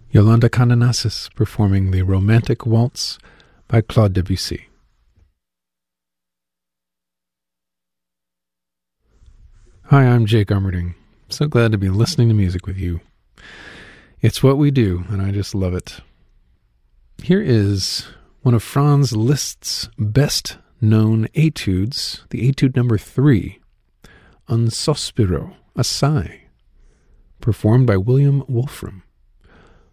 Yolanda Kanonassis performing the Romantic Waltz by Claude Debussy. Hi, I'm Jake Armerding. So glad to be listening to music with you. It's what we do, and I just love it. Here is one of Franz Liszt's best-known etudes, the etude number 3, Un Sospiro, a Sigh, performed by William Wolfram.